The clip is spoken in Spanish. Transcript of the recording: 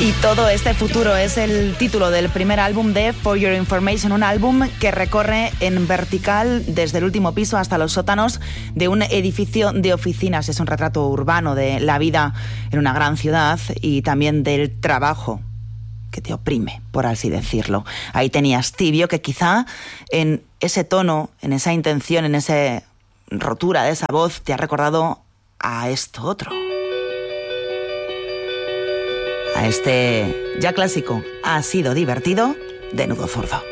Y todo este futuro es el título del primer álbum de For Your Information, un álbum que recorre en vertical desde el último piso hasta los sótanos de un edificio de oficinas. Es un retrato urbano de la vida en una gran ciudad y también del trabajo que te oprime, por así decirlo. Ahí tenías Tibio, que quizá en ese tono, en esa intención, en esa rotura de esa voz, te ha recordado a esto otro. A este ya clásico, Ha sido divertido, de Nudo Zurdo.